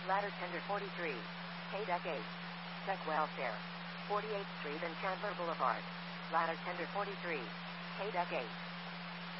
Ladder Tender 43. K-Deck 8. Deck Welfare. 48th Street and Chandler Boulevard. Ladder Tender 43. K-Deck 8.